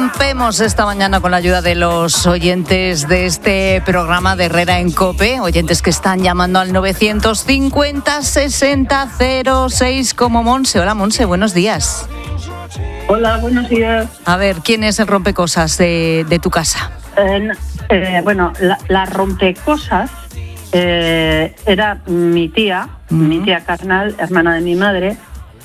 Rompemos esta mañana con la ayuda de los oyentes de este programa de Herrera en COPE, oyentes que están llamando al 950-6006 como Monse. Hola Monse, buenos días. Hola, buenos días. A ver, ¿quién es el rompecosas de tu casa? Bueno, la rompecosas era mi tía carnal, hermana de mi madre,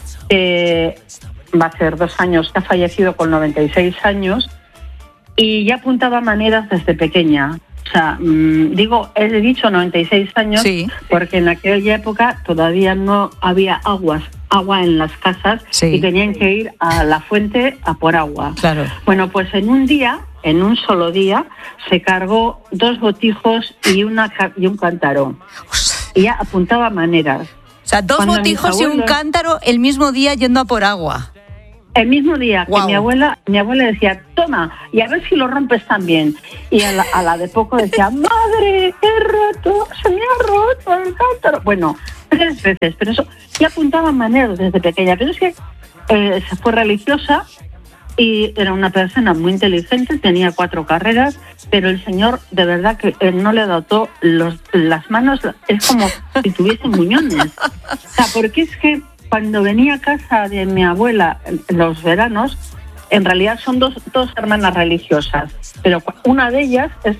va a ser 2 años, que ha fallecido con 96 años, y ya apuntaba maneras desde pequeña. O sea, he dicho 96 años, sí, porque en aquella época todavía no había agua en las casas, sí, y tenían que ir a la fuente a por agua. Claro. Bueno, pues en un solo día, se cargó 2 botijos y un cántaro. Y ya apuntaba maneras. O sea, 2 botijos y un cántaro el mismo día yendo a por agua. El mismo día. Wow. Que mi abuela decía, toma, y a ver si lo rompes también. Y a la de poco decía, madre, se me ha roto el cántaro. Bueno, 3 veces, pero eso, ya apuntaba maneras desde pequeña. Pero es que se fue religiosa y era una persona muy inteligente, tenía 4 carreras, pero el señor, de verdad, que no le dotó las manos, es como si tuviese muñones. O sea, porque es que cuando venía a casa de mi abuela los veranos, en realidad son dos hermanas religiosas, pero una de ellas es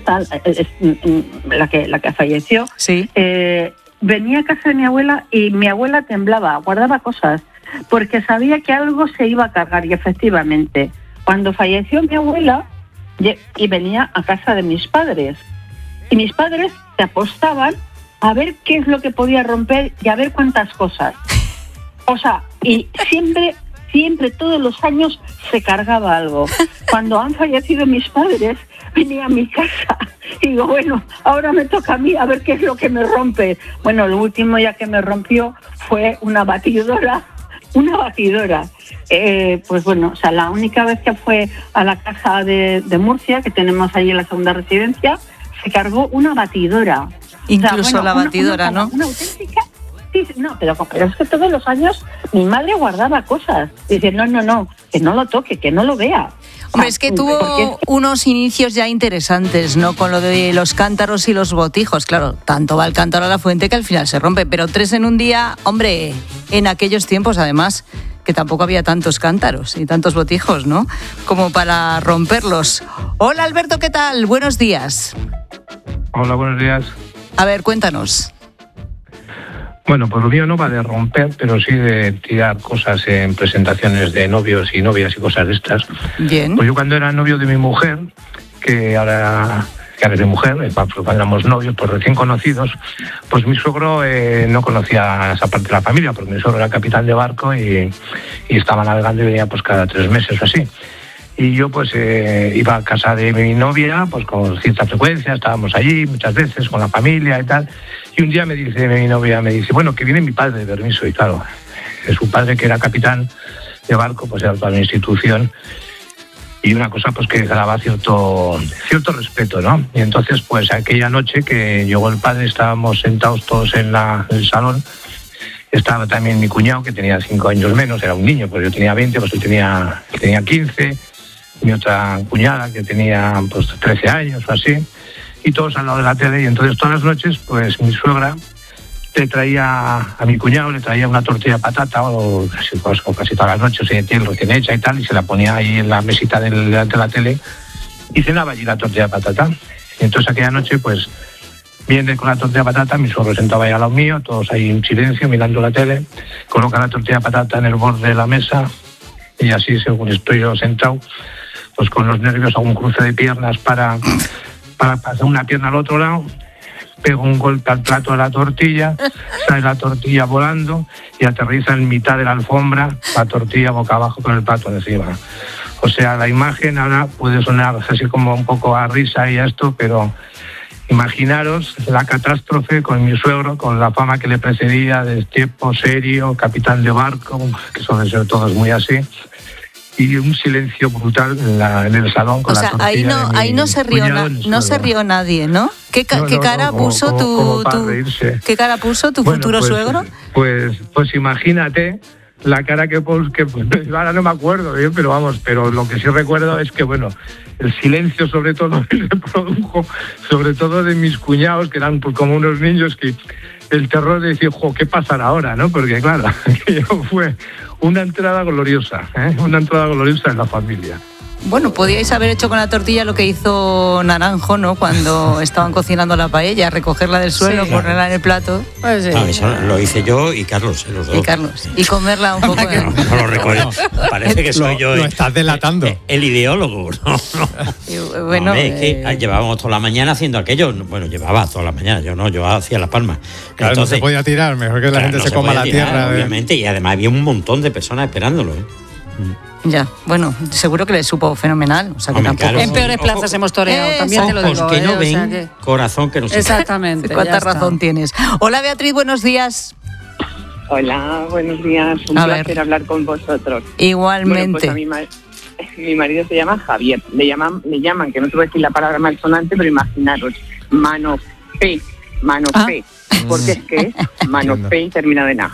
la que falleció. Sí. Venía a casa de mi abuela y mi abuela temblaba, guardaba cosas, porque sabía que algo se iba a cargar, y efectivamente, cuando falleció mi abuela, y venía a casa de mis padres, y mis padres se apostaban a ver qué es lo que podía romper y a ver cuántas cosas. O sea, y siempre, todos los años se cargaba algo. Cuando han fallecido mis padres, venía a mi casa y digo, bueno, ahora me toca a mí a ver qué es lo que me rompe. Bueno, lo último ya que me rompió fue una batidora. Pues bueno, o sea, la única vez que fue a la casa de Murcia, que tenemos allí en la segunda residencia, se cargó una batidora. Incluso, o sea, bueno, la batidora, ¿no? Una auténtica... Sí, no, pero es que todos los años mi madre guardaba cosas. Dice, no, que no lo toque, que no lo vea. Hombre, es que tuvo unos inicios ya interesantes, ¿no? Con lo de los cántaros y los botijos. Claro, tanto va el cántaro a la fuente que al final se rompe. Pero 3 en un día, hombre, en aquellos tiempos, además, que tampoco había tantos cántaros y tantos botijos, ¿no? Como para romperlos. Hola, Alberto, ¿qué tal? Buenos días. Hola, buenos días. A ver, cuéntanos. Bueno, pues lo mío no va de romper, pero sí de tirar cosas en presentaciones de novios y novias y cosas de estas. Bien. Pues yo cuando era novio de mi mujer, que ahora es mi mujer, cuando éramos novios, pues recién conocidos, pues mi suegro no conocía esa parte de la familia, porque mi suegro era capitán de barco y estaba navegando y venía pues cada 3 meses o así. Y yo pues iba a casa de mi novia pues con cierta frecuencia, estábamos allí muchas veces con la familia y tal. Y un día mi novia me dice, bueno, que viene mi padre de permiso. Y claro, su padre, que era capitán de barco, pues era toda una institución. Y una cosa pues que daba cierto respeto, ¿no? Y entonces pues aquella noche que llegó el padre, estábamos sentados todos en el salón. Estaba también mi cuñado, que tenía 5 años menos, era un niño, pues yo tenía 20, pues él tenía 15. Mi otra cuñada, que tenía pues 13 años o así, y todos al lado de la tele. Y entonces todas las noches pues mi suegra le traía a mi cuñado, le traía una tortilla de patata, o casi todas las noches, recién hecha y tal, y se la ponía ahí en la mesita delante de la tele, y cenaba allí la tortilla de patata. Y entonces aquella noche pues viene con la tortilla de patata, mi suegro sentado ahí al lado mío, todos ahí en silencio mirando la tele, coloca la tortilla de patata en el borde de la mesa, y así, según estoy yo sentado, pues con los nervios hago un cruce de piernas para pasar una pierna al otro lado, pego un golpe al plato de la tortilla, sale la tortilla volando y aterriza en mitad de la alfombra, la tortilla boca abajo con el plato encima. O sea, la imagen ahora puede sonar así como un poco a risa y a esto, pero imaginaros la catástrofe con mi suegro, con la fama que le precedía de tipo serio, capitán de barco, que suelen ser todos muy así. Y un silencio brutal en el salón con la tortilla. Ahí no se rió nadie, ¿no? ¿Qué cara puso tu futuro suegro? Pues imagínate la cara que pues, ahora no me acuerdo bien, pero vamos, pero lo que sí recuerdo es que, bueno, el silencio sobre todo que se produjo, sobre todo de mis cuñados, que eran pues, como unos niños, que el terror de decir, ¿qué pasará ahora? ¿No? Porque claro, fue una entrada gloriosa, una entrada gloriosa en la familia. Bueno, podíais haber hecho con la tortilla lo que hizo Naranjo, ¿no? Cuando estaban cocinando la paella, recogerla del suelo, ponerla en el plato. Pues sí. Eso lo hice yo y Carlos, los dos. Y comerla un poco. No lo recuerdo. Parece que soy yo. Lo estás delatando. El ideólogo. No. Bueno, es que llevábamos toda la mañana haciendo aquello. Bueno, llevaba toda la mañana, yo hacía las palmas. Claro, entonces, no se podía tirar, mejor que la gente se coma la tierra. Obviamente, y además había un montón de personas esperándolo. Ya, bueno, seguro que le supo fenomenal. O sea, que tampoco... Claro, en peores plazas hemos toreado, también te lo digo. Que no ven, o sea que... corazón que no se... Exactamente. ¿Cuánta razón tienes? Hola, Beatriz, buenos días. Hola, buenos días. Un placer hablar con vosotros. Igualmente. Bueno, pues mi marido se llama Javier. Le llaman, que no te voy a decir la palabra malsonante, pero imaginaros, mano P. Porque es que mano P terminado en A.